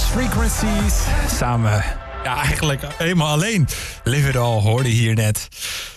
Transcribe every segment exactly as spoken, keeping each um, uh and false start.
Frequencies. Samen, ja, eigenlijk helemaal alleen. Live It All hoorde hier net.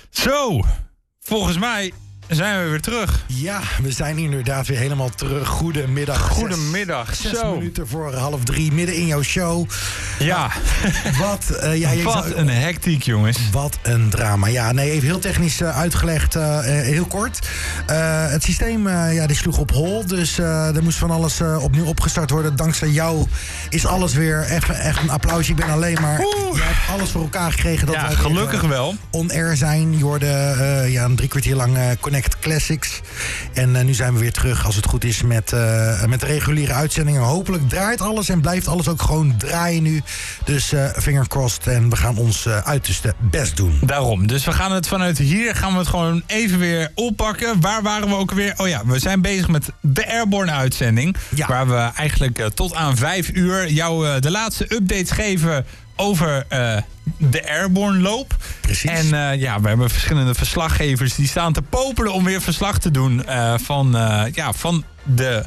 Zo, volgens mij zijn we weer terug. Ja, we zijn inderdaad weer helemaal terug. Goedemiddag. Goedemiddag. Zes, zes Zo. minuten voor half drie, midden in jouw show. Ja. Wat, uh, ja, je Wat zou, een hectiek, jongens. Wat een drama. Ja, nee, even heel technisch uh, uitgelegd, uh, heel kort. Uh, het systeem uh, ja, die sloeg op hol, dus uh, er moest van alles uh, opnieuw opgestart worden. Dankzij jou is alles weer even echt een applausje. Ik ben alleen maar, Oeh. je hebt alles voor elkaar gekregen. Dat Ja, wij gelukkig weer, uh, wel. on-air zijn. Je hoorde uh, ja, een drie kwartier lang uh, Connect Classics. En uh, nu zijn we weer terug, als het goed is, met, uh, met de reguliere uitzendingen. Hopelijk draait alles en blijft alles ook gewoon draaien nu. Dus uh, finger crossed en we gaan ons uh, uiterste best doen. Daarom. Dus we gaan het vanuit hier gaan we het gewoon even weer oppakken. Waar waren we ook weer? Oh ja, we zijn bezig met de Airborne uitzending. Ja. Waar we eigenlijk uh, tot aan vijf uur jou uh, de laatste updates geven over uh, de Airborne loop. Precies. En uh, ja, we hebben verschillende verslaggevers die staan te popelen om weer verslag te doen uh, van, uh, ja, van de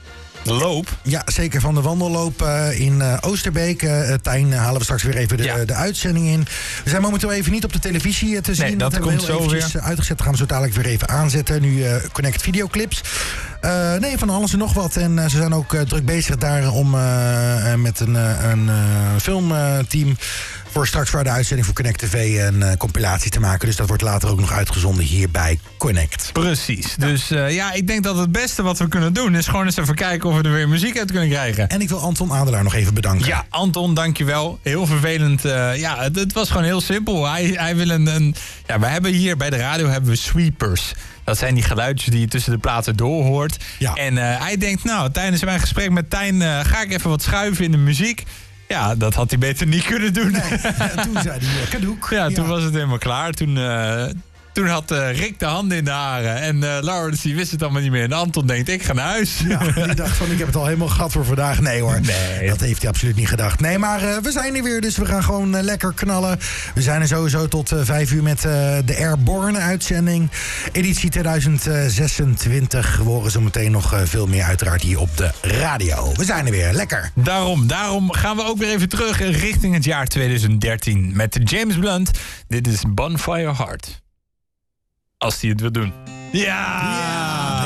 loop. Ja, zeker, van de wandelloop uh, in uh, Oosterbeek. Uh, Tijn uh, halen we straks weer even de, ja. de uitzending in. We zijn momenteel even niet op de televisie uh, te zien. Nee, dat, dat komt hebben we heel zo weer uitgezet. Dat gaan we zo dadelijk weer even aanzetten. Nu uh, Connect videoclips. Uh, nee, van alles en nog wat. En uh, ze zijn ook uh, druk bezig daar om uh, uh, met een, uh, een uh, filmteam voor straks voor de uitzending voor Connect T V een uh, compilatie te maken. Dus dat wordt later ook nog uitgezonden hier bij Connect. Precies. Ja. Dus uh, ja, ik denk dat het beste wat we kunnen doen is gewoon eens even kijken of we er weer muziek uit kunnen krijgen. En ik wil Anton Adelaar nog even bedanken. Ja, Anton, dankjewel. Heel vervelend. Uh, ja, het, het was gewoon heel simpel. Hij, hij wil een, een... Ja, we hebben hier bij de radio hebben we sweepers. Dat zijn die geluidjes die je tussen de platen doorhoort. Ja. En uh, hij denkt, nou, tijdens mijn gesprek met Tijn uh, ga ik even wat schuiven in de muziek. Ja, dat had hij beter niet kunnen doen. Nee, toen zei hij, kadoek. Ja, toen ja. was het helemaal klaar. Toen, uh, toen had uh, Rick de handen in de haren. En uh, Laurens die wist het allemaal niet meer. En Anton denkt, ik ga naar huis. Ja, die dacht van, ik heb het al helemaal gehad voor vandaag. Nee hoor, nee. Dat heeft hij absoluut niet gedacht. Nee, maar uh, we zijn er weer, dus we gaan gewoon uh, lekker knallen. We zijn er sowieso tot uh, vijf uur met uh, de Airborne-uitzending. Editie tweeduizend zesentwintig. We horen zo meteen nog uh, veel meer uiteraard hier op de radio. We zijn er weer, lekker. Daarom, daarom gaan we ook weer even terug richting het jaar tweeduizend dertien. Met James Blunt. Dit is Bonfire Heart. Als hij het wil doen. Ja! Ja!